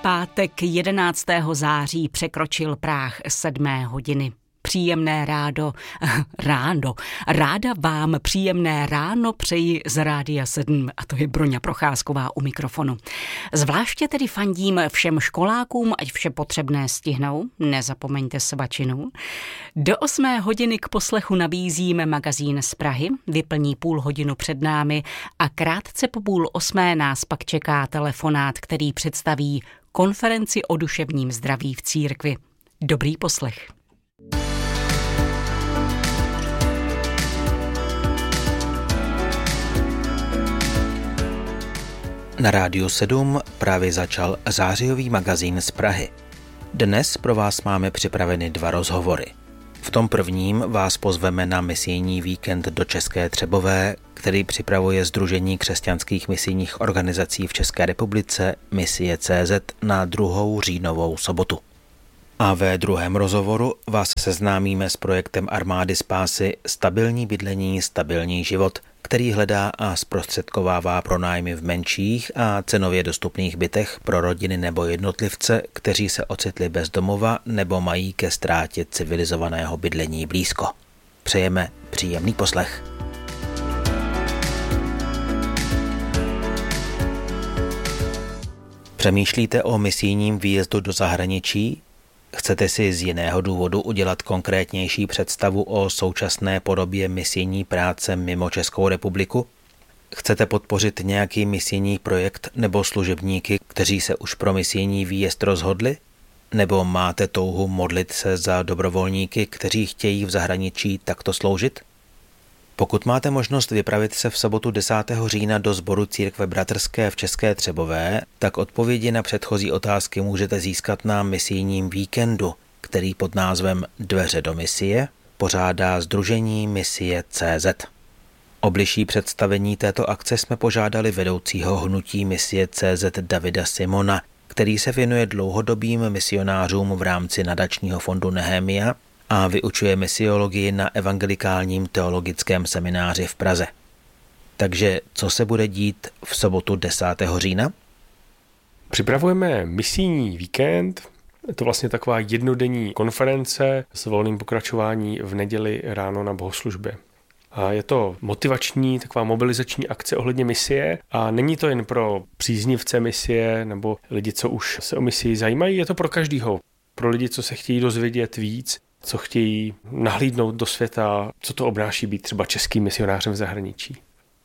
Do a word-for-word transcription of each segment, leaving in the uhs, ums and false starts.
Pátek jedenáctého září překročil práh sedmé hodiny. Příjemné rádo, ráno, ráda vám příjemné ráno přeji z Rádia sedm, a to je Broňa Procházková u mikrofonu. Zvláště tedy fandím všem školákům, ať vše potřebné stihnou, nezapomeňte svačinu. Do osmé hodiny k poslechu nabízíme magazín z Prahy, vyplní půl hodinu před námi a krátce po půl osmé nás pak čeká telefonát, který představí konferenci o duševním zdraví v církvi. Dobrý poslech. Na Rádiu sedm právě začal zářijový magazín z Prahy. Dnes pro vás máme připraveny dva rozhovory. V tom prvním vás pozveme na misijní víkend do České Třebové, který připravuje Sdružení křesťanských misijních organizací v České republice Misie tečka cé zet na druhou říjnovou sobotu. A ve druhém rozhovoru vás seznámíme s projektem Armády spásy Stabilní bydlení, stabilní život, který hledá a zprostředkovává pronájmy v menších a cenově dostupných bytech pro rodiny nebo jednotlivce, kteří se ocitli bez domova nebo mají ke ztrátě civilizovaného bydlení blízko. Přejeme příjemný poslech. Přemýšlíte o misijním výjezdu do zahraničí? Chcete si z jiného důvodu udělat konkrétnější představu o současné podobě misijní práce mimo Českou republiku? Chcete podpořit nějaký misijní projekt nebo služebníky, kteří se už pro misijní výjezd rozhodli? Nebo máte touhu modlit se za dobrovolníky, kteří chtějí v zahraničí takto sloužit? Pokud máte možnost vypravit se v sobotu desátého října do sboru Církve bratrské v České Třebové, tak odpovědi na předchozí otázky můžete získat na misijním víkendu, který pod názvem Dveře do misie pořádá Sdružení Misie tečka cé zet. O bližší představení této akce jsme požádali vedoucího hnutí Misie tečka cé zet Davida Simona, který se věnuje dlouhodobým misionářům v rámci nadačního fondu Nehemia a vyučuje misiologii na evangelikálním teologickém semináři v Praze. Takže co se bude dít v sobotu desátého října? Připravujeme misijní víkend. Je to vlastně taková jednodenní konference s volným pokračování v neděli ráno na bohoslužbě. A je to motivační, taková mobilizační akce ohledně misie a není to jen pro příznivce misie nebo lidi, co už se o misii zajímají, je to pro každýho. Pro lidi, co se chtějí dozvědět víc, co chtějí nahlídnout do světa, co to obnáší být třeba českým misionářem v zahraničí.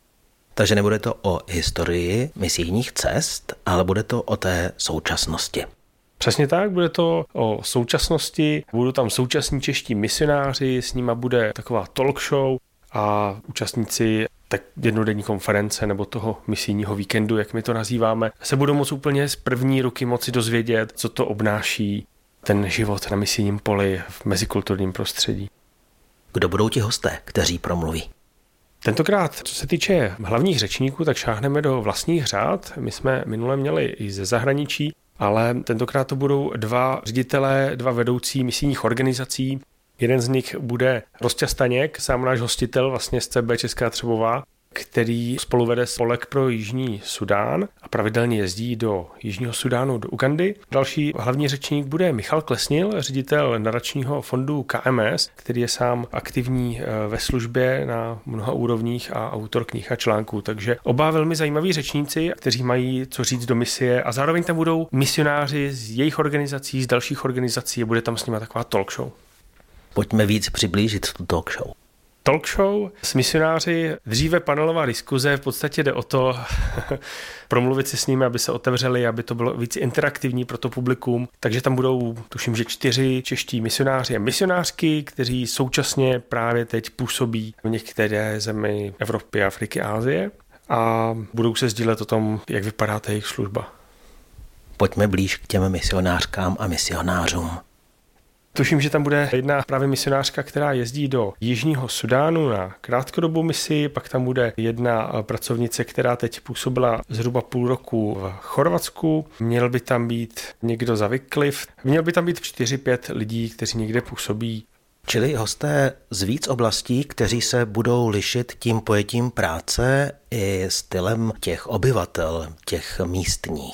Takže nebude to o historii misijních cest, ale bude to o té současnosti. Přesně tak, bude to o současnosti, budou tam současní čeští misionáři, s nima bude taková talk show a účastníci tak jednodenní konference nebo toho misijního víkendu, jak my to nazýváme, se budou moct úplně z první ruky moci dozvědět, co to obnáší ten život na misijním poli v mezikulturním prostředí. Kdo budou ti hosté, kteří promluví? Tentokrát, co se týče hlavních řečníků, tak šáhneme do vlastních řád. My jsme minule měli i ze zahraničí, ale tentokrát to budou dva ředitelé, dva vedoucí misijních organizací. Jeden z nich bude Rosťa Staněk, sám náš hostitel vlastně z C B Česká Třebová, který spolu vede spolek pro Jižní Sudán a pravidelně jezdí do Jižního Sudánu, do Ugandy. Další hlavní řečník bude Michal Klesnil, ředitel nadačního fondu K M S, který je sám aktivní ve službě na mnoha úrovních a autor knih a článků. Takže oba velmi zajímaví řečníci, kteří mají co říct do misie a zároveň tam budou misionáři z jejich organizací, z dalších organizací a bude tam s nimi taková talk show. Pojďme víc přiblížit tu talk show. Talk show s misionáři, dříve panelová diskuze, v podstatě jde o to promluvit si s nimi, aby se otevřeli, aby to bylo víc interaktivní pro to publikum. Takže tam budou, tuším, že čtyři čeští misionáři a misionářky, kteří současně právě teď působí v některé zemi Evropy, Afriky, Asie a budou se sdílet o tom, jak vypadá ta jejich služba. Pojďme blíž k těm misionářkám a misionářům. Tuším, že tam bude jedna právě misionářka, která jezdí do Jižního Sudánu na krátkodobou misi, pak tam bude jedna pracovnice, která teď působila zhruba půl roku v Chorvatsku. Měl by tam být někdo za Wycliffe, měl by tam být čtyři pět lidí, kteří někde působí. Čili hosté z víc oblastí, kteří se budou lišit tím pojetím práce i stylem těch obyvatel, těch místních.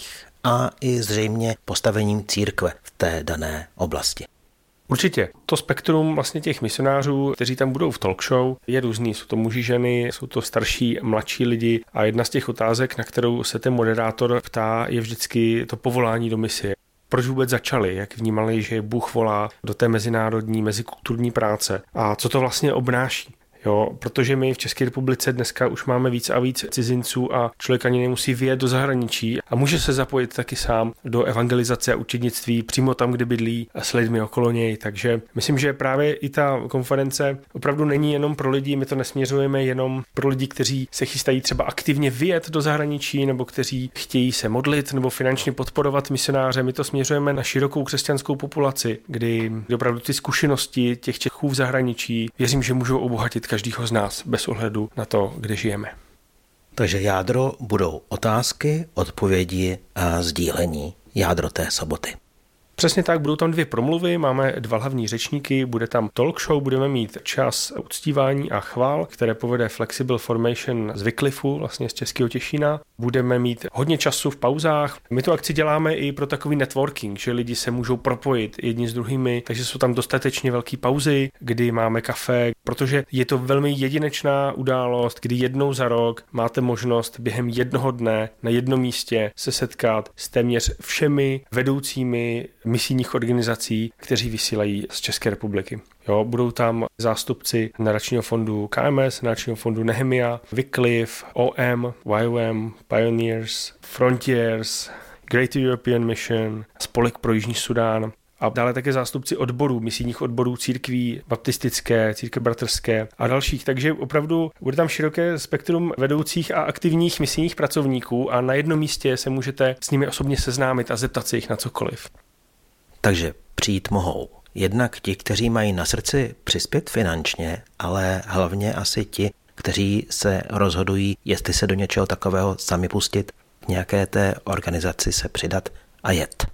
a i zřejmě postavením církve v té dané oblasti. Určitě. To spektrum vlastně těch misionářů, kteří tam budou v talk show, je různý. Jsou to muži, ženy, jsou to starší, mladší lidi a jedna z těch otázek, na kterou se ten moderátor ptá, je vždycky to povolání do misie. Proč vůbec začali, jak vnímali, že Bůh volá do té mezinárodní, mezikulturní práce a co to vlastně obnáší. Jo, protože my v České republice dneska už máme víc a víc cizinců a člověk ani nemusí vyjet do zahraničí a může se zapojit taky sám do evangelizace a učednictví přímo tam, kde bydlí s lidmi okolo něj. Takže myslím, že právě i ta konference opravdu není jenom pro lidi, my to nesměřujeme jenom pro lidi, kteří se chystají třeba aktivně vyjet do zahraničí nebo kteří chtějí se modlit nebo finančně podporovat misionáře. My to směřujeme na širokou křesťanskou populaci, kdy opravdu ty zkušenosti těch Čechů v zahraničí věřím, že můžou obohatit každýho z nás bez ohledu na to, kde žijeme. Takže jádro budou otázky, odpovědi a sdílení. Jádro té soboty. Přesně tak, budou tam dvě promluvy, máme dva hlavní řečníky, bude tam talk show, budeme mít čas uctívání a chvál, které povede Flexible Formation z Wycliffeu, vlastně z Českého Těšína. Budeme mít hodně času v pauzách. My tu akci děláme i pro takový networking, že lidi se můžou propojit jedni s druhými, takže jsou tam dostatečně velké pauzy, kdy máme kafe, protože je to velmi jedinečná událost, kdy jednou za rok máte možnost během jednoho dne na jednom místě se setkat s téměř všemi vedoucími misijních organizací, kteří vysílají z České republiky. Jo, budou tam zástupci nadačního fondu K M S, nadačního fondu Nehemia, Wycliffe, O M, Y O M, Pioneers, Frontiers, Great European Mission, Spolek pro Jižní Sudán a dále také zástupci odborů, misijních odborů církví baptistické, církve bratrské a dalších. Takže opravdu bude tam široké spektrum vedoucích a aktivních misijních pracovníků a na jednom místě se můžete s nimi osobně seznámit a zeptat se jich na cokoliv. Takže přijít mohou jednak ti, kteří mají na srdci přispět finančně, ale hlavně asi ti, kteří se rozhodují, jestli se do něčeho takového sami pustit, v nějaké té organizaci se přidat a jet.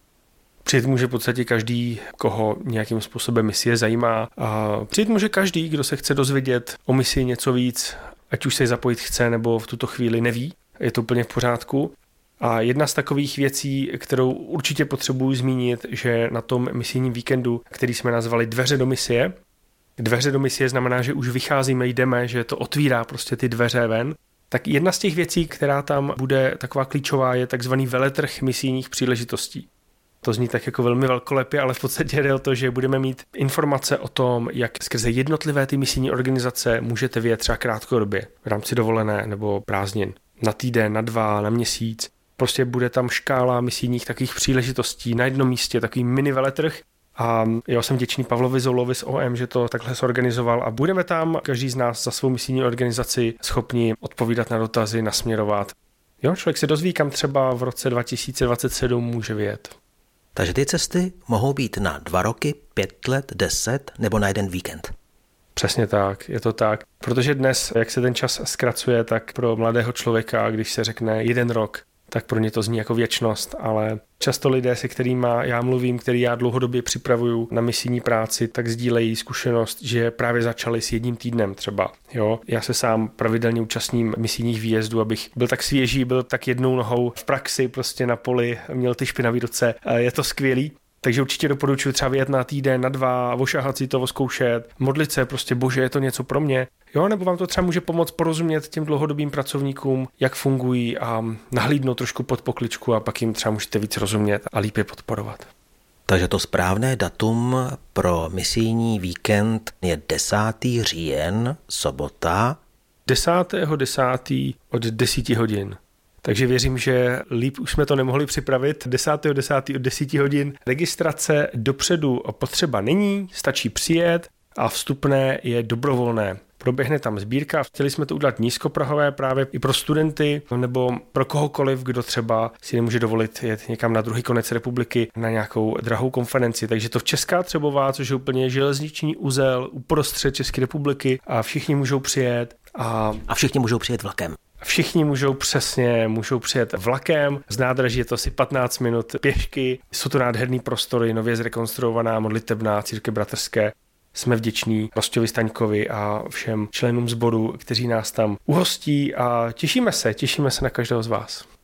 Přijet může v podstatě každý, koho nějakým způsobem misie zajímá. A přijet může každý, kdo se chce dozvědět o misii něco víc, ať už se zapojit chce nebo v tuto chvíli neví. Je to úplně v pořádku. A jedna z takových věcí, kterou určitě potřebuji zmínit, že na tom misijním víkendu, který jsme nazvali Dveře do misie, dveře do misie znamená, že už vycházíme, jdeme, že to otvírá prostě ty dveře ven, tak jedna z těch věcí, která tam bude taková klíčová, je takzvaný veletrh misijních příležitostí. To zní tak jako velmi velkolepě, ale v podstatě jde o to, že budeme mít informace o tom, jak skrze jednotlivé ty misijní organizace můžete vyjet třeba krátkodobě v rámci dovolené nebo prázdnin. Na týden, na dva, na měsíc. Prostě bude tam škála misijních takových příležitostí na jednom místě, takový mini veletrh. A já jsem vděčný Pavlovi Zoulovi z O M, že to takhle zorganizoval a budeme tam každý z nás za svou misijní organizaci schopni odpovídat na dotazy, nasměrovat. Jo, člověk se dozví, kam třeba v roce dva tisíce dvacet sedm může vyjet. Takže ty cesty mohou být na dva roky, pět let, deset nebo na jeden víkend. Přesně tak, je to tak. Protože dnes, jak se ten čas zkracuje, tak pro mladého člověka, když se řekne jeden rok, tak pro ně to zní jako věčnost, ale často lidé, se kterými já mluvím, který já dlouhodobě připravuju na misijní práci, tak sdílejí zkušenost, že právě začali s jedním týdnem třeba. Jo? Já se sám pravidelně účastním misijních výjezdů, abych byl tak svěží, byl tak jednou nohou v praxi, prostě na poli, měl ty špinavý ruce. Je to skvělý. Takže určitě doporučuji třeba vyjet na týden, na dva, ošahat si to, oskoušet, modlit se, prostě bože, je to něco pro mě. Jo, nebo vám to třeba může pomoct porozumět těm dlouhodobým pracovníkům, jak fungují a nahlídnout trošku pod pokličku a pak jim třeba můžete víc rozumět a líp je podporovat. Takže to správné datum pro misijní víkend je desátého října, sobota. desátého desátého od deseti hodin. Takže věřím, že líp už jsme to nemohli připravit. desátého desátého od deseti hodin. Registrace dopředu potřeba není, stačí přijet a vstupné je dobrovolné. Proběhne tam sbírka. Chtěli jsme to udělat nízkoprahové právě i pro studenty nebo pro kohokoliv, kdo třeba si nemůže dovolit jet někam na druhý konec republiky na nějakou drahou konferenci. Takže to v Česká Třebová, což je úplně železniční uzel uprostřed České republiky a všichni můžou přijet. A, a všichni můžou přijet vlakem. Všichni můžou přesně, můžou přijet vlakem, z nádraží je to asi patnáct minut pěšky, jsou to nádherný prostory, nově zrekonstruovaná modlitebná církev bratrské. Jsme vděční Rosťovi Staňkovi a všem členům sboru, kteří nás tam uhostí a těšíme se, těšíme se na každého z vás.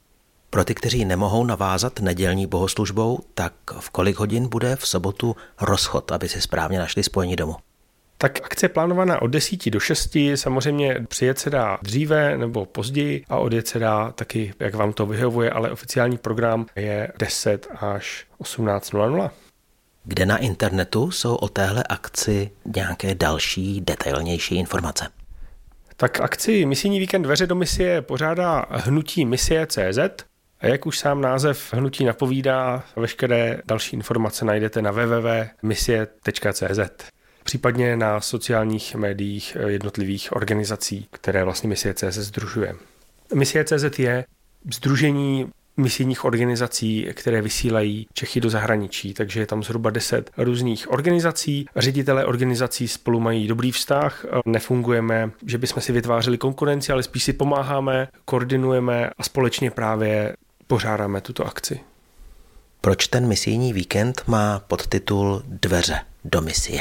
Pro ty, kteří nemohou navázat nedělní bohoslužbou, tak v kolik hodin bude v sobotu rozchod, aby si správně našli spojení domů? Tak akce je plánovaná od desíti do šesti, samozřejmě přijet se dá dříve nebo později a odjet se dá taky, jak vám to vyhovuje, ale oficiální program je deset až osmnáct nula nula. Kde na internetu jsou o téhle akci nějaké další, detailnější informace? Tak akci Misijní víkend Dveře do misie pořádá hnutí misie tečka cé zet a jak už sám název hnutí napovídá, veškeré další informace najdete na w w w tečka misie tečka cé zet. Případně na sociálních médiích jednotlivých organizací, které vlastně Misie tečka cé zet sdružuje. Misie tečka cé zet je sdružení misijních organizací, které vysílají Čechy do zahraničí, takže je tam zhruba deset různých organizací. Ředitelé organizací spolu mají dobrý vztah, nefungujeme, že bychom si vytvářeli konkurenci, ale spíš si pomáháme, koordinujeme a společně právě pořádáme tuto akci. Proč ten misijní víkend má podtitul Dveře do misie?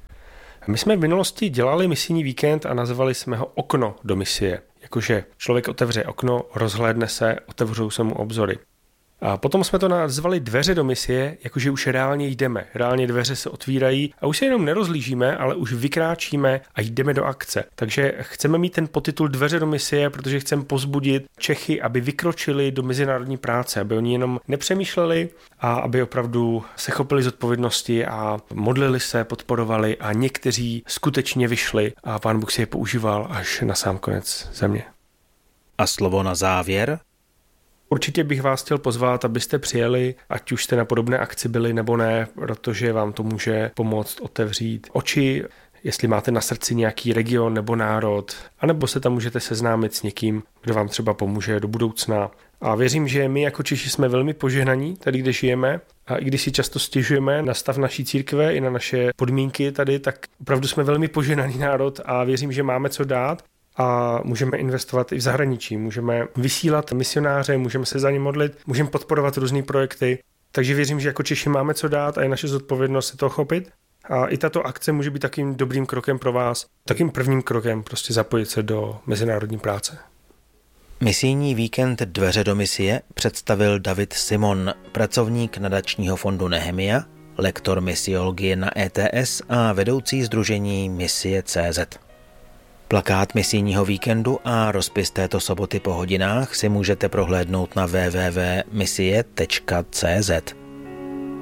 My jsme v minulosti dělali misijní víkend a nazvali jsme ho Okno do misie. Jakože člověk otevře okno, rozhlédne se, otevřou se mu obzory. A potom jsme to nazvali Dveře do misie, jakože už reálně jdeme. Reálně dveře se otvírají a už se jenom nerozlížíme, ale už vykráčíme a jdeme do akce. Takže chceme mít ten podtitul Dveře do misie, protože chceme pozbudit Čechy, aby vykročili do mezinárodní práce, aby oni jenom nepřemýšleli a aby opravdu se chopili zodpovědnosti a modlili se, podporovali a někteří skutečně vyšli a Pán Bůh si je používal až na sám konec země. A slovo na závěr? Určitě bych vás chtěl pozvat, abyste přijeli, ať už jste na podobné akci byli nebo ne, protože vám to může pomoct otevřít oči, jestli máte na srdci nějaký region nebo národ, anebo se tam můžete seznámit s někým, kdo vám třeba pomůže do budoucna. A věřím, že my jako Češi jsme velmi požehnaní tady, kde žijeme, a i když si často stěžujeme na stav naší církve i na naše podmínky tady, tak opravdu jsme velmi požehnaný národ a věřím, že máme co dát. A můžeme investovat i v zahraničí, můžeme vysílat misionáře, můžeme se za ně modlit, můžeme podporovat různé projekty. Takže věřím, že jako Češi máme co dát a je naše zodpovědnost se toho chopit. A i tato akce může být takým dobrým krokem pro vás, takým prvním krokem prostě zapojit se do mezinárodní práce. Misijní víkend Dveře do misie představil David Simon, pracovník nadačního fondu Nehemia, lektor misiologie na E T S a vedoucí sdružení Misie tečka cé zet. Plakát misijního víkendu a rozpis této soboty po hodinách si můžete prohlédnout na w w w tečka misie tečka cé zet.